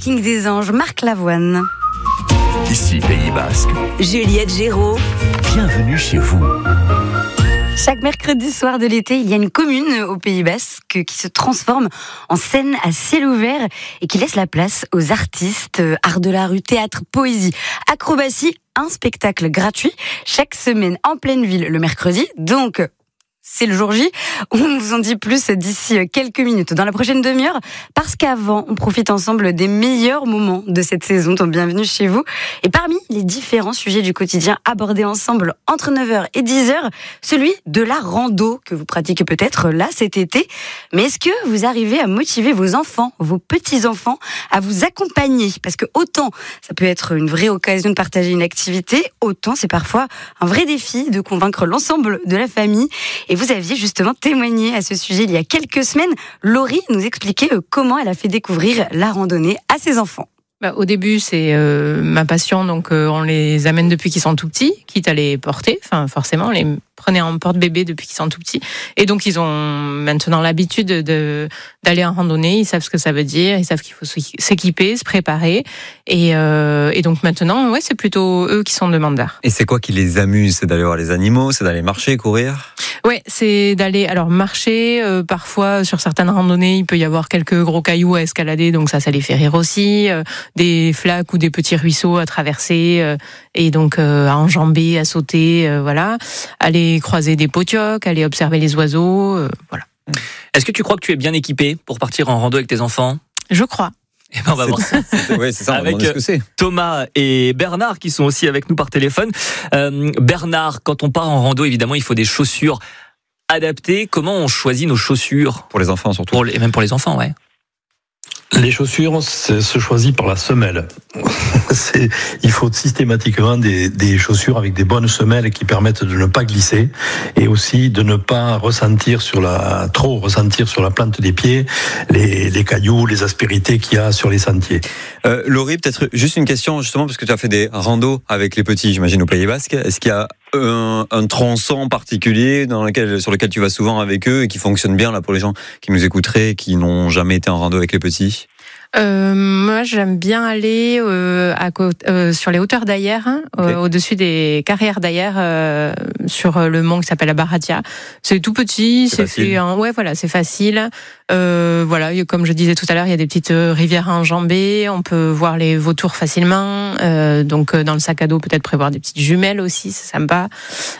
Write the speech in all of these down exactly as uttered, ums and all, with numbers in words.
parking des Anges, Marc Lavoine. Ici Pays Basque. Juliette Géraud. Bienvenue chez vous. Chaque mercredi soir de l'été, il y a une commune au Pays Basque qui se transforme en scène à ciel ouvert et qui laisse la place aux artistes, art de la rue, théâtre, poésie, acrobatie, un spectacle gratuit chaque semaine en pleine ville le mercredi. Donc, c'est le jour J. On vous en dit plus d'ici quelques minutes, dans la prochaine demi-heure, parce qu'avant, on profite ensemble des meilleurs moments de cette saison. Donc, bienvenue chez vous. Et parmi les différents sujets du quotidien abordés ensemble entre neuf heures et dix heures, celui de la rando que vous pratiquez peut-être là cet été. Mais est-ce que vous arrivez à motiver vos enfants, vos petits-enfants, à vous accompagner? Parce que autant ça peut être une vraie occasion de partager une activité, autant c'est parfois un vrai défi de convaincre l'ensemble de la famille. Et vous aviez justement témoigné à ce sujet il y a quelques semaines. Laurie nous expliquait comment elle a fait découvrir la randonnée à ses enfants. Bah, au début, c'est euh, ma passion, donc euh, on les amène depuis qu'ils sont tout petits, quitte à les porter. Enfin, forcément, on les prenait en porte-bébé depuis qu'ils sont tout petits. Et donc, ils ont maintenant l'habitude de d'aller en randonnée. Ils savent ce que ça veut dire. Ils savent qu'il faut s'équiper, se préparer. Et, euh, et donc maintenant, ouais, c'est plutôt eux qui sont demandeurs. Et c'est quoi qui les amuse? C'est d'aller voir les animaux? C'est d'aller marcher, courir? Ouais, c'est d'aller alors marcher. Euh, parfois, sur certaines randonnées, il peut y avoir quelques gros cailloux à escalader, donc ça, ça les fait rire aussi. Euh, des flaques ou des petits ruisseaux à traverser, euh, et donc euh, à enjamber, à sauter, euh, voilà. Aller croiser des potiocs, aller observer les oiseaux, euh, voilà. Est-ce que tu crois que tu es bien équipé pour partir en rando avec tes enfants? Je crois. Eh ben on va voir ça. Oui, c'est ça, on va avec demander ce que c'est. Thomas et Bernard qui sont aussi avec nous par téléphone. Euh, Bernard, quand on part en rando, évidemment, il faut des chaussures adaptées. Comment on choisit nos chaussures? Pour les enfants surtout. Pour les, et même pour les enfants, ouais. Les chaussures se choisissent par la semelle. C'est, il faut systématiquement des, des chaussures avec des bonnes semelles qui permettent de ne pas glisser et aussi de ne pas ressentir sur la, trop ressentir sur la plante des pieds les, les cailloux, les aspérités qu'il y a sur les sentiers. Euh, Laurie, peut-être juste une question justement parce que tu as fait des randos avec les petits, j'imagine au Pays Basque. Est-ce qu'il y a un, un tronçon particulier dans lequel, sur lequel tu vas souvent avec eux et qui fonctionne bien là pour les gens qui nous écouteraient, qui n'ont jamais été en rando avec les petits? Euh, moi, j'aime bien aller euh, à côté, euh, sur les hauteurs d'Ayer, hein, okay. euh, au-dessus des carrières d'Ayer, euh, sur le mont qui s'appelle la Baratia. C'est tout petit, c'est, c'est fait, hein, ouais, voilà, c'est facile. Euh, voilà, comme je disais tout à l'heure, il y a des petites rivières à enjamber. On peut voir les vautours facilement. Euh, donc, dans le sac à dos, peut-être prévoir des petites jumelles aussi, c'est sympa.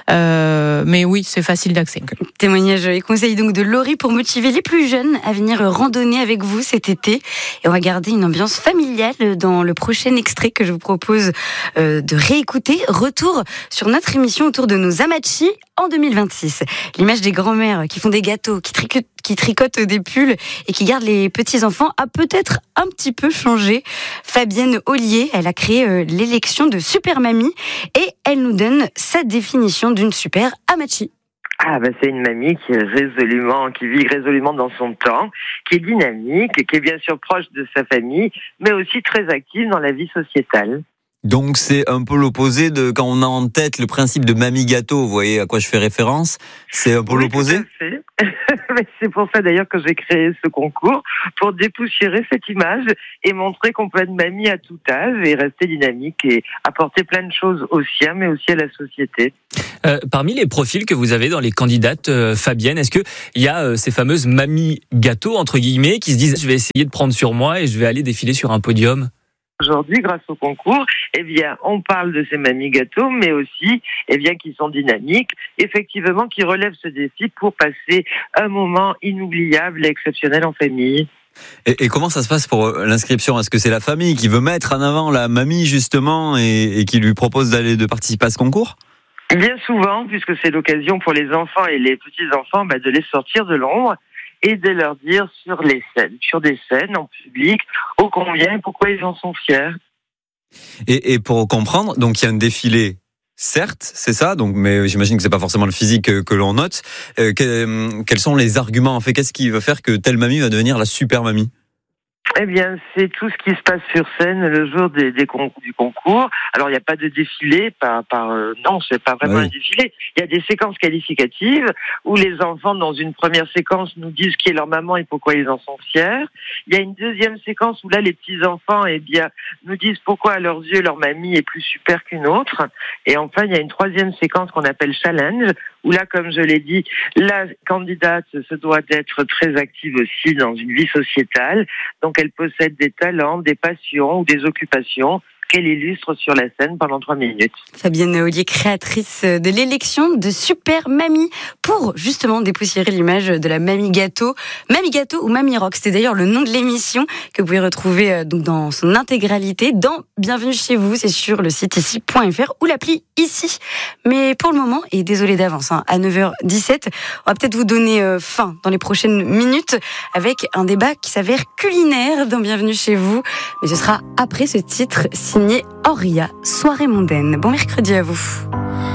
Euh, mais oui, c'est facile d'accès. Okay. Témoignage et conseil donc de Laurie pour motiver les plus jeunes à venir randonner avec vous cet été. Et on va garder une ambiance familiale dans le prochain extrait que je vous propose euh, de réécouter. Retour sur notre émission autour de nos amachis en deux mille vingt-six. L'image des grands-mères qui font des gâteaux, qui tricotent, qui tricotent des pulls et qui gardent les petits-enfants a peut-être un petit peu changé. Fabienne Ollier, elle a créé euh, l'élection de Super Mamie et elle nous donne sa définition d'une super amachi. Ah ben c'est une mamie qui est résolument, qui vit résolument dans son temps, qui est dynamique, qui est bien sûr proche de sa famille, mais aussi très active dans la vie sociétale. Donc c'est un peu l'opposé de quand on a en tête le principe de mamie gâteau, vous voyez à quoi je fais référence? C'est un peu oui, l'opposé? Tout à fait. C'est pour ça d'ailleurs que j'ai créé ce concours, pour dépoussiérer cette image et montrer qu'on peut être mamie à tout âge et rester dynamique et apporter plein de choses aux siens, mais aussi à la société. Euh, parmi les profils que vous avez dans les candidates, euh, Fabienne, est-ce qu'il y a euh, ces fameuses mamies gâteaux, entre guillemets, qui se disent « je vais essayer de prendre sur moi et je vais aller défiler sur un podium » ? Aujourd'hui, grâce au concours, eh bien, on parle de ces mamies gâteaux, mais aussi, eh bien, qui sont dynamiques, effectivement, qui relèvent ce défi pour passer un moment inoubliable et exceptionnel en famille. Et, et comment ça se passe pour l'inscription? Est-ce que c'est la famille qui veut mettre en avant la mamie, justement, et, et qui lui propose d'aller de participer à ce concours? Bien souvent, puisque c'est l'occasion pour les enfants et les petits-enfants bah, de les sortir de l'ombre et de leur dire sur les scènes, sur des scènes en public, ô combien et pourquoi ils en sont fiers. Et, et pour comprendre, donc il y a un défilé, certes, c'est ça, donc, mais j'imagine que c'est pas forcément le physique que, que l'on note. Euh, que, quels sont les arguments en fait? Qu'est-ce qui va faire que telle mamie va devenir la super mamie? Eh bien, c'est tout ce qui se passe sur scène le jour des, des con, du concours. Alors, il n'y a pas de défilé, par, par euh, non, c'est pas vraiment oui. un défilé. Il y a des séquences qualificatives où les enfants, dans une première séquence, nous disent qui est leur maman et pourquoi ils en sont fiers. Il y a une deuxième séquence où là, les petits enfants, eh bien, nous disent pourquoi à leurs yeux leur mamie est plus super qu'une autre. Et enfin, il y a une troisième séquence qu'on appelle challenge, où là, comme je l'ai dit, la candidate se doit d'être très active aussi dans une vie sociétale. Donc, elle possède des talents, des passions ou des occupations qu'elle illustre sur la scène pendant trois minutes. Fabienne Ollier, créatrice de l'élection de Super Mamie, pour justement dépoussiérer l'image de la mamie gâteau. Mamie gâteau ou mamie rock, c'est d'ailleurs le nom de l'émission que vous pouvez retrouver donc dans son intégralité dans Bienvenue chez vous, c'est sur le site ici point f r ou l'appli ici. Mais pour le moment, et désolé d'avance, hein, à neuf heures dix-sept, on va peut-être vous donner euh, fin dans les prochaines minutes avec un débat qui s'avère culinaire dans Bienvenue chez vous. Mais ce sera après ce titre signé Auria, Soirée mondaine. Bon mercredi à vous.